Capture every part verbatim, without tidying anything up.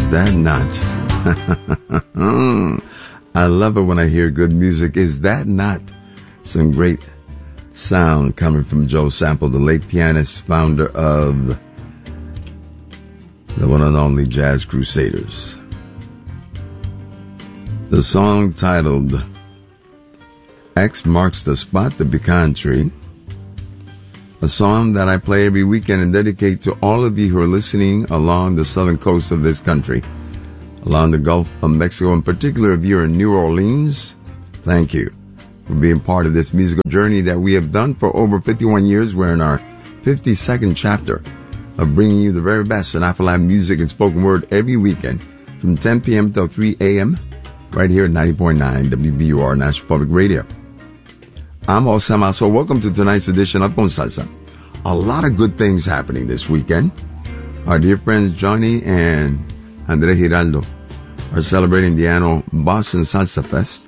Is that not? I love it when I hear good music. Is that not some great sound coming from Joe Sample, the late pianist, founder of the one and only Jazz Crusaders? The song titled X Marks the Spot, the Pecan Tree, a song that I play every weekend and dedicate to all of you who are listening along the southern coast of this country, along the Gulf of Mexico, in particular if you're in New Orleans. Thank you for being part of this musical journey that we have done for over fifty-one years. We're in our fifty-second chapter of bringing you the very best in Afro-Latin music and spoken word every weekend from ten p.m. till three a.m. right here at ninety point nine W B U R National Public Radio. I'm Osama. So welcome to tonight's edition of Con Salsa. A lot of good things happening this weekend. Our dear friends Johnny and Andre Giraldo are celebrating the annual Boston Salsa Fest.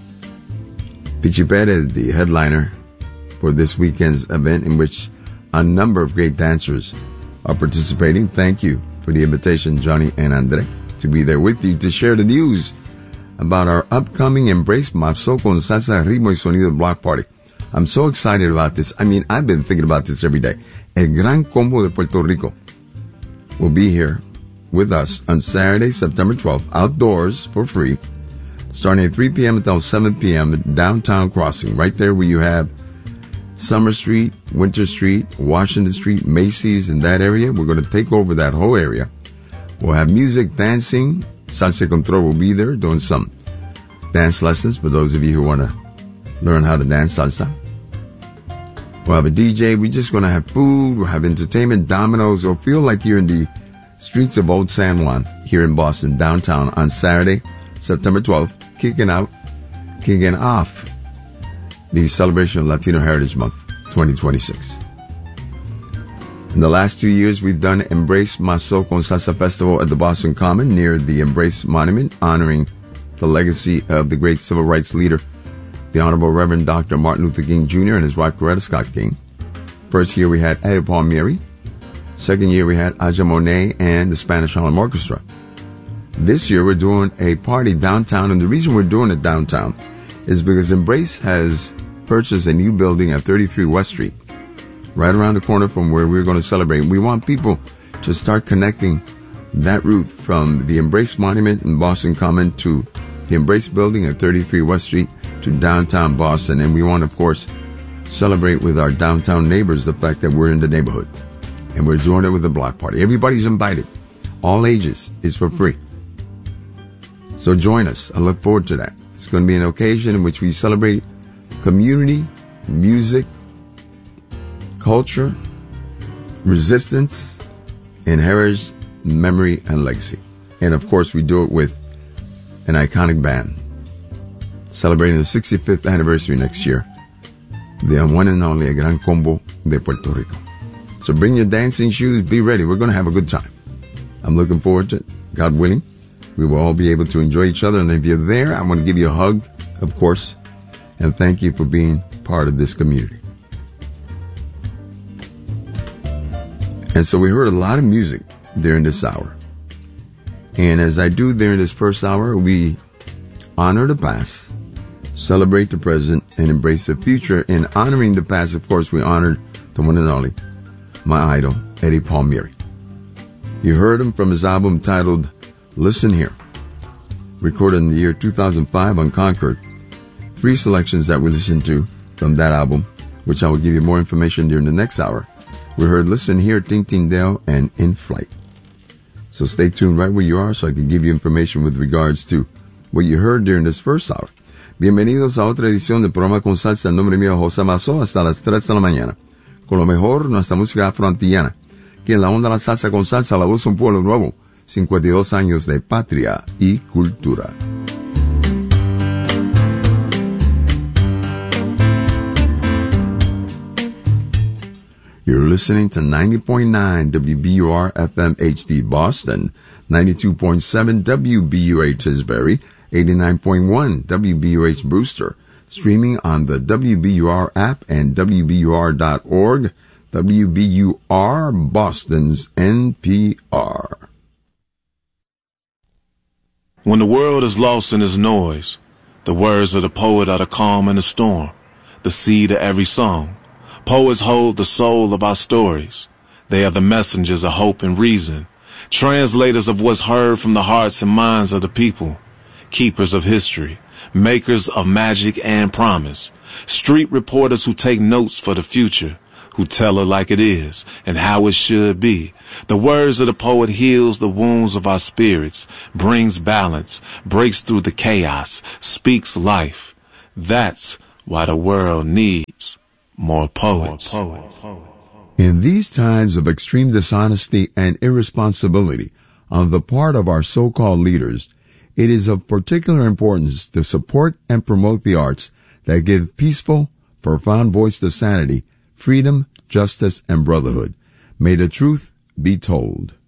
Pichi Perez, the headliner for this weekend's event, in which a number of great dancers are participating. Thank you for the invitation, Johnny and Andre, to be there with you to share the news about our upcoming Embrace Mazo con Salsa Ritmo y Sonido block party. I'm so excited about this. I mean, I've been thinking about this every day. El Gran Combo de Puerto Rico will be here with us on Saturday, September twelfth, outdoors for free, starting at three p.m. until seven p.m. at Downtown Crossing, right there where you have Summer Street, Winter Street, Washington Street, Macy's, in that area. We're going to take over that whole area. We'll have music, dancing. Salsa Control will be there doing some dance lessons for those of you who want to learn how to dance salsa. We'll have a D J. We're just going to have food. We'll have entertainment, dominoes. It'll feel like you're in the streets of Old San Juan here in Boston, downtown, on Saturday, September twelfth, kicking out, kicking off the celebration of Latino Heritage Month twenty twenty-six. In the last two years, we've done Embrace Mazo con Salsa Festival at the Boston Common near the Embrace Monument, honoring the legacy of the great civil rights leader, the Honorable Reverend Doctor Martin Luther King Junior and his wife, Coretta Scott King. First year, we had Eddie Palmieri. Second year, we had Aja Monet and the Spanish Harlem Orchestra. This year, we're doing a party downtown, and the reason we're doing it downtown is because Embrace has purchased a new building at thirty-three West Street, right around the corner from where we're going to celebrate. We want people to start connecting that route from the Embrace Monument in Boston Common to the Embrace Building at thirty-three West Street to downtown Boston. And we want, of course, celebrate with our downtown neighbors the fact that we're in the neighborhood. And we're doing it with a block party. Everybody's invited. All ages. Is for free. So join us. I look forward to that. It's going to be an occasion in which we celebrate community, music, culture, resistance, and heritage, memory, and legacy. And of course, we do it with an iconic band celebrating the sixty-fifth anniversary next year, the one and only El Gran Combo de Puerto Rico. So bring your dancing shoes, be ready. We're going to have a good time. I'm looking forward to it. God willing, we will all be able to enjoy each other. And if you're there, I want to give you a hug, of course, and thank you for being part of this community. And so we heard a lot of music during this hour. And as I do during this first hour, we honor the past, celebrate the present, and embrace the future. In honoring the past, of course, we honored the one and only, my idol, Eddie Palmieri. You heard him from his album titled Listen Here, recorded in the year two thousand five on Concord. Three selections that we listened to from that album, which I will give you more information during the next hour. We heard Listen Here, Ting Ting Dale, and In Flight. So stay tuned right where you are so I can give you information with regards to what you heard during this first hour. Bienvenidos a otra edición del programa Con Salsa. El nombre mío es José Mazo, hasta las tres de la mañana. Con lo mejor, nuestra música afroantillana. Que en la onda la salsa con salsa, la voz de un pueblo nuevo. cincuenta y dos años de patria y cultura. You're listening to ninety point nine W B U R F M H D Boston, ninety-two point seven W B U H Tisbury, eighty-nine point one W B U H Brewster, streaming on the W B U R app and W B U R dot org, W B U R Boston's N P R. When the world is lost in its noise, the words of the poet are the calm in the storm, the seed of every song. Poets hold the soul of our stories. They are the messengers of hope and reason, translators of what's heard from the hearts and minds of the people, keepers of history, makers of magic and promise, street reporters who take notes for the future, who tell it like it is and how it should be. The words of the poet heals the wounds of our spirits, brings balance, breaks through the chaos, speaks life. That's why the world needs more poets. In these times of extreme dishonesty and irresponsibility on the part of our so-called leaders, it is of particular importance to support and promote the arts that give peaceful, profound voice to sanity, freedom, justice, and brotherhood. May the truth be told.